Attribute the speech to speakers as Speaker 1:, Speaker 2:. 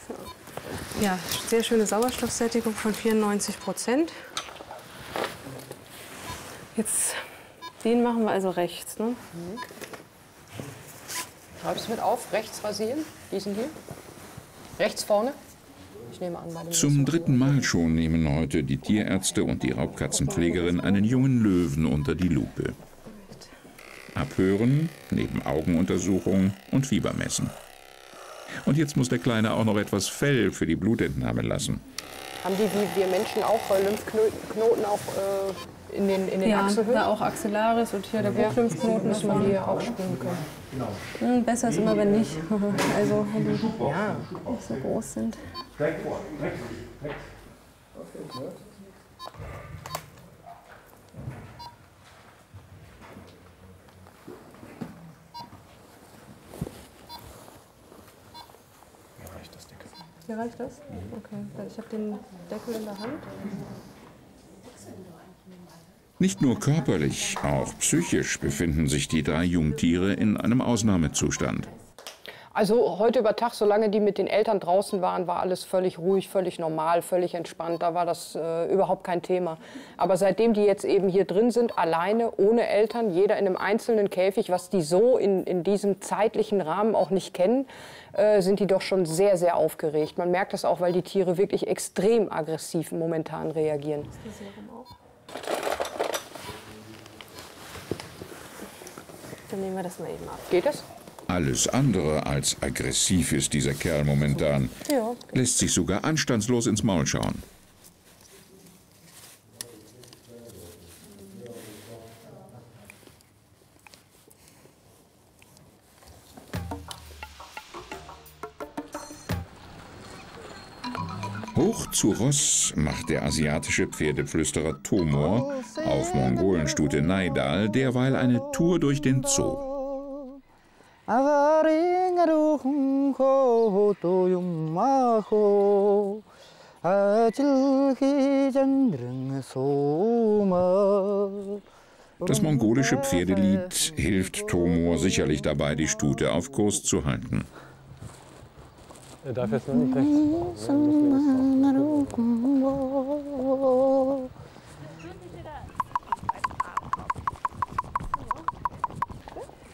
Speaker 1: Ja, sehr schöne Sauerstoffsättigung von 94%. Jetzt, den machen wir also rechts, ne?
Speaker 2: Schreibst du mit auf, rechts rasieren, diesen hier. Rechts vorne. Ich nehme an, bei dem
Speaker 3: Zum dritten Mal schon nehmen heute die Tierärzte und die Raubkatzenpflegerin einen jungen Löwen unter die Lupe. Abhören, neben Augenuntersuchung und Fieber messen. Und jetzt muss der Kleine auch noch etwas Fell für die Blutentnahme lassen.
Speaker 2: Haben die wie wir Menschen auch Lymphknoten auch in den Achselhöhlen?
Speaker 1: Ja, auch Axillaris und hier der Buchlymphknoten.
Speaker 2: Müssen wir hier auch spüren können.
Speaker 1: Besser ist immer, wenn nicht. Also, wenn die nicht so groß sind. Hier reicht das? Okay, ich habe den Deckel in der Hand.
Speaker 3: Nicht nur körperlich, auch psychisch befinden sich die 3 Jungtiere in einem Ausnahmezustand.
Speaker 2: Also heute über Tag, solange die mit den Eltern draußen waren, war alles völlig ruhig, völlig normal, völlig entspannt. Da war das überhaupt kein Thema. Aber seitdem die jetzt eben hier drin sind, alleine, ohne Eltern, jeder in einem einzelnen Käfig, was die so in diesem zeitlichen Rahmen auch nicht kennen, sind die doch schon sehr, sehr aufgeregt. Man merkt das auch, weil die Tiere wirklich extrem aggressiv momentan reagieren.
Speaker 1: Dann nehmen wir das mal eben ab.
Speaker 2: Geht das?
Speaker 3: Alles andere als aggressiv ist dieser Kerl momentan.
Speaker 1: Ja.
Speaker 3: Lässt sich sogar anstandslos ins Maul schauen. Hoch zu Ross macht der asiatische Pferdeflüsterer Tomor auf Mongolenstute Naidal derweil eine Tour durch den Zoo. Das mongolische Pferdelied hilft Tomor sicherlich dabei, die Stute auf Kurs zu halten.
Speaker 4: Er darf jetzt noch nicht rechts fahren.